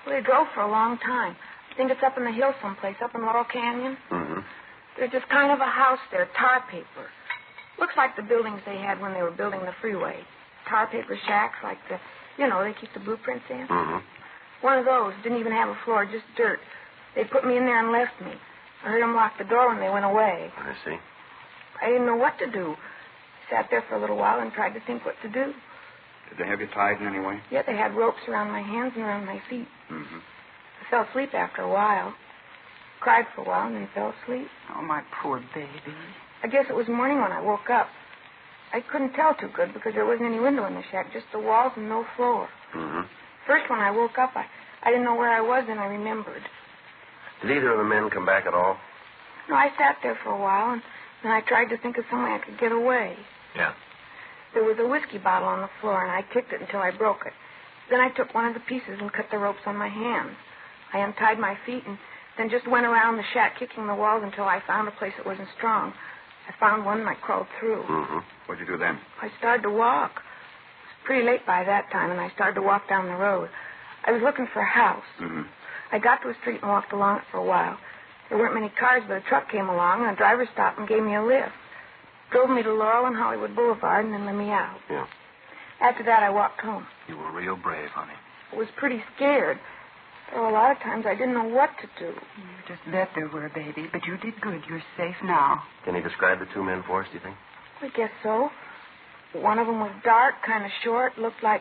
Well, they drove for a long time. I think it's up in the hills someplace, up in Laurel Canyon. Mm-hmm. There's just kind of a house there, tar paper. Looks like the buildings they had when they were building the freeway. Tar paper shacks like they keep the blueprints in. Mm-hmm. One of those. Didn't even have a floor, just dirt. They put me in there and left me. I heard them lock the door when they went away. I see. I didn't know what to do. Sat there for a little while and tried to think what to do. Did they have you tied in any way? Yeah, they had ropes around my hands and around my feet. Mm-hmm. I fell asleep after a while. Cried for a while and then fell asleep. Oh, my poor baby. I guess it was morning when I woke up. I couldn't tell too good because there wasn't any window in the shack, just the walls and no floor. Mm-hmm. First, when I woke up, I didn't know where I was, and I remembered. Did either of the men come back at all? No, I sat there for a while, and then I tried to think of some way I could get away. Yeah. There was a whiskey bottle on the floor, and I kicked it until I broke it. Then I took one of the pieces and cut the ropes on my hands. I untied my feet and then just went around the shack kicking the walls until I found a place that wasn't strong. I found one and I crawled through. Mm-hmm. What'd you do then? I started to walk. It was pretty late by that time, and I started to walk down the road. I was looking for a house. Mm-hmm. I got to a street and walked along it for a while. There weren't many cars, but a truck came along, and a driver stopped and gave me a lift. Drove me to Laurel and Hollywood Boulevard and then let me out. Yeah. After that, I walked home. You were real brave, honey. I was pretty scared. There were a lot of times I didn't know what to do. You just bet there were, baby, but you did good. You're safe now. Can you describe the two men for us, do you think? I guess so. One of them was dark, kind of short, looked like...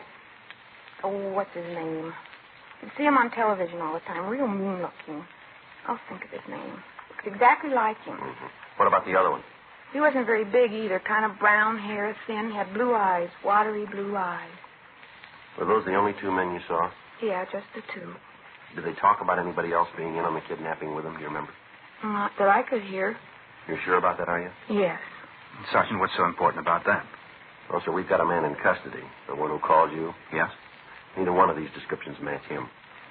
Oh, what's his name? You'd see him on television all the time, real mean-looking. I'll think of his name. Looked exactly like him. Mm-hmm. What about the other one? He wasn't very big either, kind of brown hair, thin, had blue eyes, watery blue eyes. Were those the only two men you saw? Yeah, just the two. Did they talk about anybody else being in on the kidnapping with them? Do you remember? Not that I could hear. You're sure about that, are you? Yes. Sergeant, what's so important about that? Well, sir, we've got a man in custody. The one who called you. Yes? Neither one of these descriptions match him.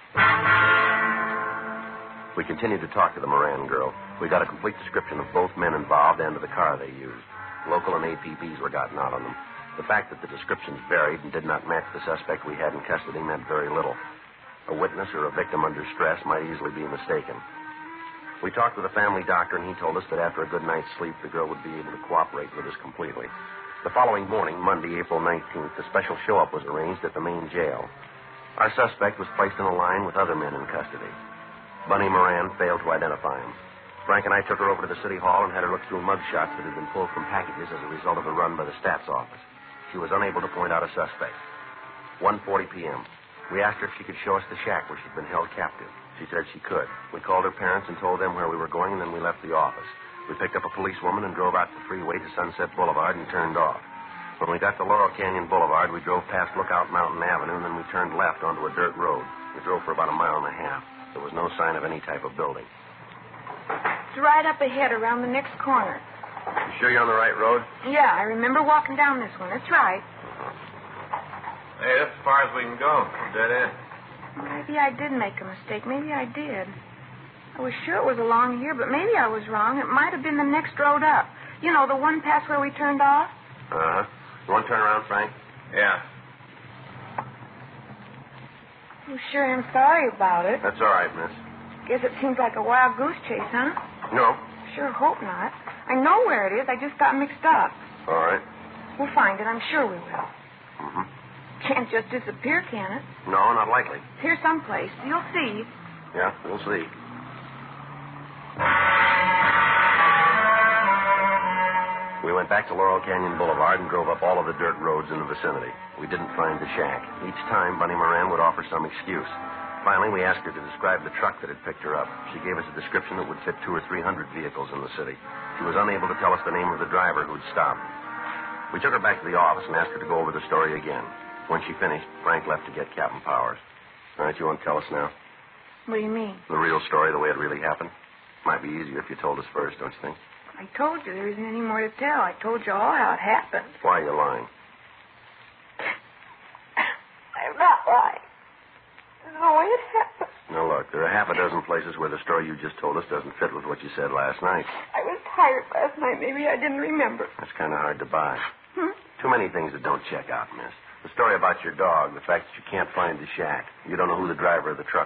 We continued to talk to the Moran girl. We got a complete description of both men involved and of the car they used. Local and APBs were gotten out on them. The fact that the descriptions varied and did not match the suspect we had in custody meant very little. A witness or a victim under stress might easily be mistaken. We talked with the family doctor, and he told us that after a good night's sleep, the girl would be able to cooperate with us completely. The following morning, Monday, April 19th, a special show-up was arranged at the main jail. Our suspect was placed in a line with other men in custody. Bunny Moran failed to identify him. Frank and I took her over to the city hall and had her look through mug shots that had been pulled from packages as a result of a run by the stats office. She was unable to point out a suspect. 1:40 p.m. We asked her if she could show us the shack where she'd been held captive. She said she could. We called her parents and told them where we were going, and then we left the office. We picked up a policewoman and drove out the freeway to Sunset Boulevard and turned off. When we got to Laurel Canyon Boulevard, we drove past Lookout Mountain Avenue, and then we turned left onto a dirt road. We drove for about a mile and a half. There was no sign of any type of building. It's right up ahead around the next corner. You sure you're on the right road? Yeah, I remember walking down this one. That's right. Hey, that's as far as we can go. Dead end. Maybe I did make a mistake. Maybe I did. I was sure it was along here, but maybe I was wrong. It might have been the next road up. You know, the one past where we turned off? Uh-huh. You want to turn around, Frank? Yeah. Oh, sure, I'm sorry about it. That's all right, miss. Guess it seems like a wild goose chase, huh? No. Sure hope not. I know where it is. I just got mixed up. All right. We'll find it. I'm sure we will. Mm-hmm. Can't just disappear, can it? No, not likely. It's here someplace. You'll see. Yeah, we'll see. We went back to Laurel Canyon Boulevard and drove up all of the dirt roads in the vicinity. We didn't find the shack. Each time, Bunny Moran would offer some excuse. Finally, we asked her to describe the truck that had picked her up. She gave us a description that would fit 200 or 300 vehicles in the city. She was unable to tell us the name of the driver who'd stopped. We took her back to the office and asked her to go over the story again. When she finished, Frank left to get Captain Powers. All right, you want to tell us now? What do you mean? The real story, the way it really happened? Might be easier if you told us first, don't you think? I told you there isn't any more to tell. I told you all how it happened. Why are you lying? I'm not lying. This is the way it happened. Now, look, there are half a dozen places where the story you just told us doesn't fit with what you said last night. I was tired last night. Maybe I didn't remember. That's kind of hard to buy. Too many things that don't check out, miss. The story about your dog, the fact that you can't find the shack. You don't know who the driver of the truck